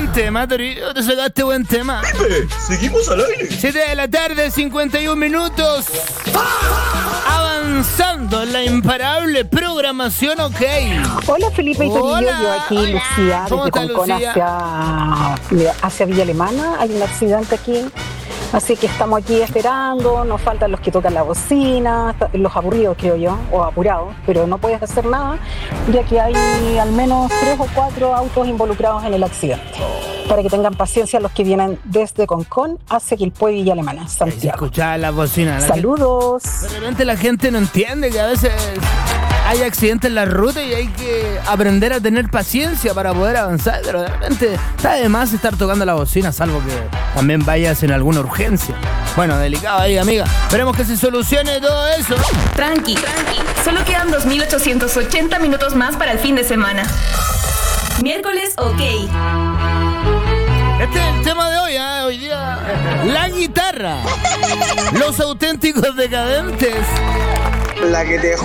buen tema, Torito. Te sacaste buen tema. Pipe, seguimos al aire. 7 de la tarde, 51 minutos. Avanzando en la imparable programación, ok. Hola Felipe y Torillo, Hola. yo aquí Lucía, ¿Cómo desde está, Concón Lucía? hacia Villa Alemana. Hay un accidente aquí, así que estamos aquí esperando. Nos faltan los que tocan la bocina, los aburridos creo yo, o apurados, pero no puedes hacer nada, ya que hay al menos 3 o 4 autos involucrados en el accidente. Para que tengan paciencia los que vienen desde Concón hacia Quilpué, Villa Alemana, Santiago. Escuchaba la bocina. Saludos. De repente la gente no entiende que a veces hay accidentes en la ruta y hay que aprender a tener paciencia para poder avanzar. Pero de repente está de más estar tocando la bocina, salvo que también vayas en alguna urgencia. Bueno, delicado ahí, amiga. Esperemos que se solucione todo eso. Tranqui. Solo quedan 2.880 minutos más para el fin de semana. Miércoles, ok. Este es el tema de hoy, hoy día. La guitarra. Los auténticos decadentes. La que te